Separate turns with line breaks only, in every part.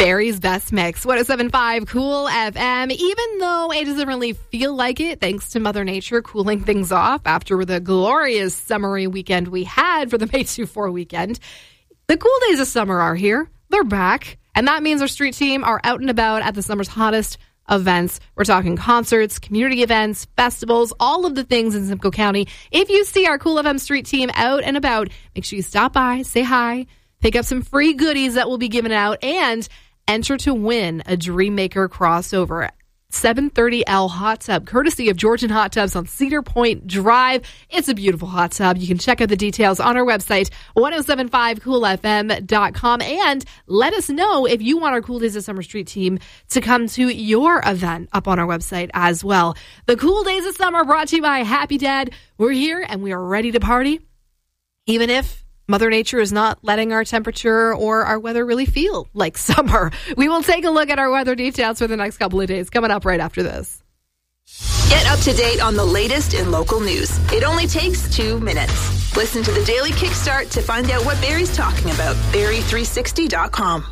Barry's Best Mix, 107.5 Cool FM. Even though it doesn't really feel like it, thanks to Mother Nature cooling things off after the glorious summery weekend we had for the May 2-4 weekend, the cool days of summer are here. They're back. And that means our street team are out and about at the summer's hottest events. We're talking concerts, community events, festivals, all of the things in Simcoe County. If you see our Cool FM street team out and about, make sure you stop by, say hi, pick up some free goodies that will be given out, and enter to win a Dreammaker crossover. 730L hot tub, courtesy of Georgian Hot Tubs on Cedar Point Drive. It's a beautiful hot tub. You can check out the details on our website, 1075coolfm.com, and let us know if you want our Cool Days of Summer Street team to come to your event up on our website as well. The Cool Days of Summer brought to you by Happy Dad. We're here and we are ready to party, even if Mother Nature is not letting our temperature or our weather really feel like summer. We will take a look at our weather details for the next couple of days, coming up right after this.
Get up to date on the latest in local news. It only takes 2 minutes. Listen to the Daily Kickstart to find out what Barry's talking about. Barry360.com.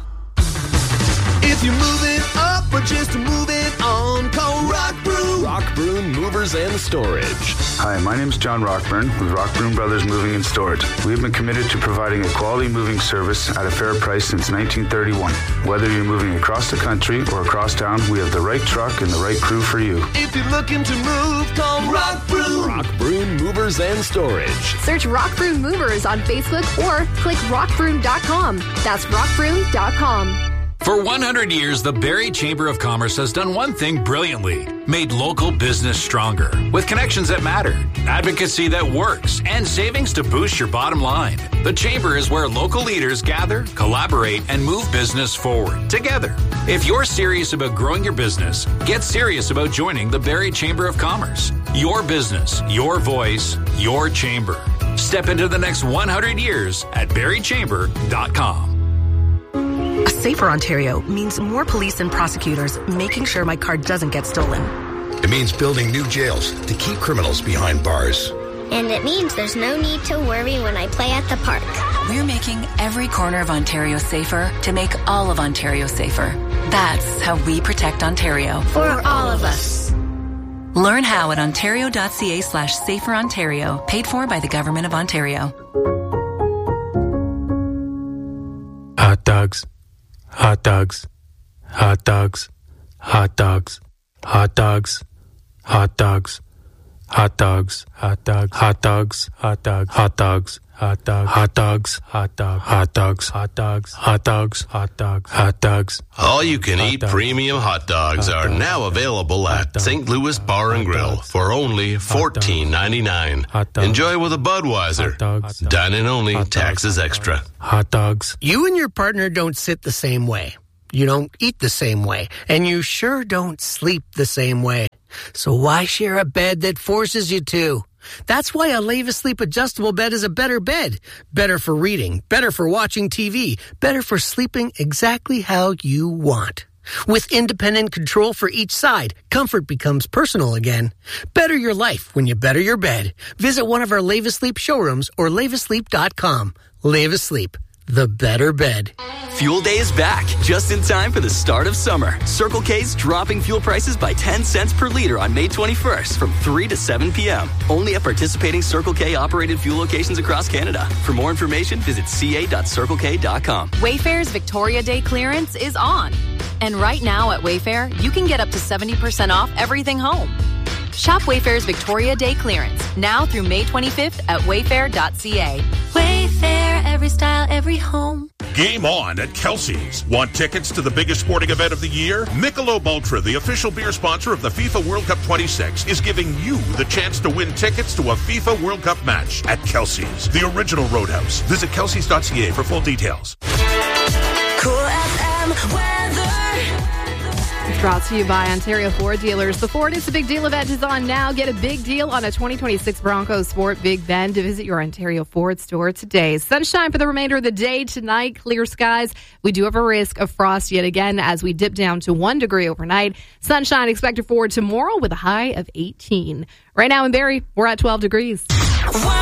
If you're moving up or just moving on, call Rock Broom.
Rock Broom Movers and Storage.
Hi, my name is John Rockburn with Rockbroom Brothers Moving and Storage. We have been committed to providing a quality moving service at a fair price since 1931. Whether you're moving across the country or across town, we have the right truck and the right crew for you.
If you're looking to move, call Rock Broom.
Rock Broom Movers and Storage.
Search Rock Broom Movers on Facebook or click rockbroom.com. That's rockbroom.com.
For 100 years, the Barrie Chamber of Commerce has done one thing brilliantly: made local business stronger. With connections that matter, advocacy that works, and savings to boost your bottom line. The Chamber is where local leaders gather, collaborate, and move business forward together. If you're serious about growing your business, get serious about joining the Barrie Chamber of Commerce. Your business, your voice, your chamber. Step into the next 100 years at barriechamber.com.
A safer Ontario means more police and prosecutors making sure my car doesn't get stolen.
It means building new jails to keep criminals behind bars.
And it means there's no need to worry when I play at the park.
We're making every corner of Ontario safer to make all of Ontario safer. That's how we protect Ontario.
For all of us.
Learn how at ontario.ca/saferontario, paid for by the Government of Ontario.
Hot dogs. Hot dogs, hot dogs, hot dogs, hot dogs, hot dogs, hot dogs, hot dogs, hot dogs, hot dogs, hot dogs, hot dogs, hot dogs, hot dogs, hot dogs, hot dogs, hot dogs, hot dogs, hot dogs.
All you can eat premium hot dogs are now available at St. Louis Bar and Grill for only $14.99. Enjoy with a Budweiser. Dine-in only, taxes extra.
Hot dogs.
You and your partner don't sit the same way. You don't eat the same way. And you sure don't sleep the same way. So why share a bed that forces you to? That's why a Leva Sleep adjustable bed is a better bed. Better for reading, better for watching TV, better for sleeping exactly how you want. With independent control for each side, comfort becomes personal again. Better your life when you better your bed. Visit one of our Leva Sleep showrooms or levasleep.com. Leva Sleep, the better bed.
Fuel Day is back, just in time for the start of summer. Circle K's dropping fuel prices by 10 cents per liter on May 21st from 3 to 7 p.m. Only at participating Circle K operated fuel locations across Canada. For more information, visit ca.circlek.com.
Wayfair's Victoria Day clearance is on. And right now at Wayfair, you can get up to 70% off everything home. Shop Wayfair's Victoria Day clearance now through May 25th at wayfair.ca.
Wayfair, every style, every home.
Game on at Kelsey's. Want tickets to the biggest sporting event of the year? Michelob Ultra, the official beer sponsor of the FIFA World Cup 26, is giving you the chance to win tickets to a FIFA World Cup match at Kelsey's, the original Roadhouse. Visit kelseys.ca for full details.
Cool FM weather.
Brought to you by Ontario Ford Dealers. The Ford It's a Big Deal event is on now. Get a big deal on a 2026 Bronco Sport Big Bend to visit your Ontario Ford store today. Sunshine for the remainder of the day tonight. Clear skies. We do have a risk of frost yet again as we dip down to 1 degree overnight. Sunshine expected for tomorrow with a high of 18. Right now in Barrie, we're at 12 degrees.